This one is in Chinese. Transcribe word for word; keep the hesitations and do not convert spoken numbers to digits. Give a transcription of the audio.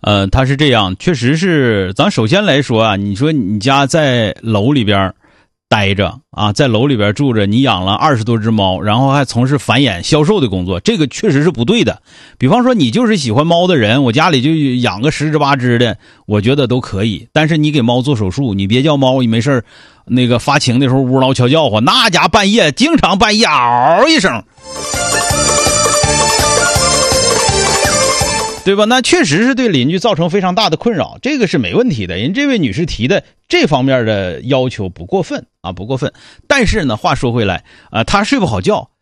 呃，他是这样，确实是，咱首先来说啊，你说你家在楼里边待着啊，在楼里边住着，你养了二十多只猫，然后还从事繁衍销售的工作，这个确实是不对的。比方说你就是喜欢猫的人，我家里就养个十只八只的，我觉得都可以。但是你给猫做手术，你别叫猫，你没事那个发情的时候呜嗷悄叫唤，那家半夜经常半夜嗷一声，对吧？那确实是对邻居造成非常大的困扰，这个是没问题的。人这位女士提的这方面的要求不过分啊，不过分。但是呢，话说回来啊、呃，她睡不好觉，